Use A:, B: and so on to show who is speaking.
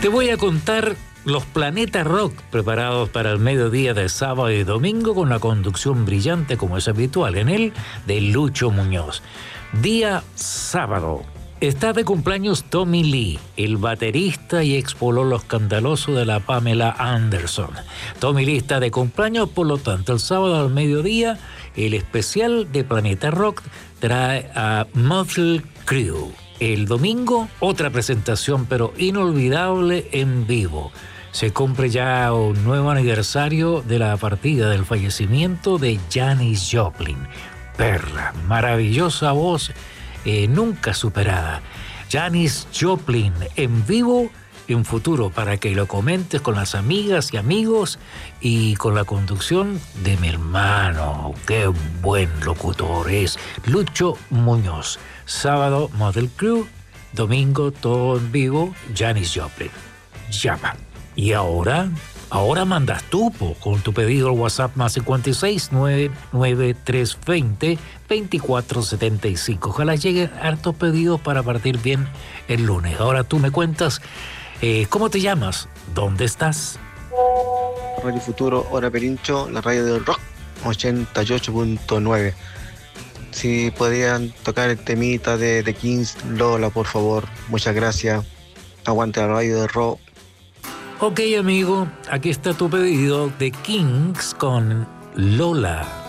A: Te voy a contar los Planeta Rock preparados para el mediodía de sábado y domingo con la conducción brillante, como es habitual en él, de Lucho Muñoz. Día sábado. Está de cumpleaños Tommy Lee, el baterista y expololo escandaloso de la Pamela Anderson. Tommy Lee está de cumpleaños, por lo tanto, el sábado al mediodía, el especial de Planeta Rock trae a Mötley Crüe. El domingo, otra presentación, pero inolvidable en vivo. Se cumple ya un nuevo aniversario de la partida, del fallecimiento de Janis Joplin. Perla, maravillosa voz, nunca superada. Janis Joplin en vivo, en futuro, para que lo comentes con las amigas y amigos y con la conducción de mi hermano. Qué buen locutor es Lucho Muñoz. Sábado, Mötley Crüe. Domingo, todo en vivo, Janis Joplin. Llama. Y ahora mandas tú con tu pedido al WhatsApp más 56 99320 2475. Ojalá lleguen hartos pedidos para partir bien el lunes. Ahora tú me cuentas, ¿cómo te llamas? ¿Dónde estás?
B: Radio Futuro, Hora Perincho, la radio del rock, 88.9. Si podían tocar el temita de The Kings, Lola, por favor. Muchas gracias. Aguante la radio del rock.
A: Ok, amigo, aquí está tu pedido de Kings con Lola.